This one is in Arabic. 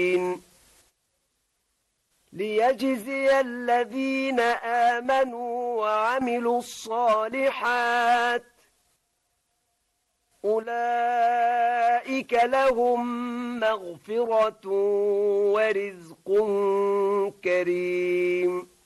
ليجزي الذين آمنوا وعملوا الصالحات أولئك لهم مغفرة ورزق كريم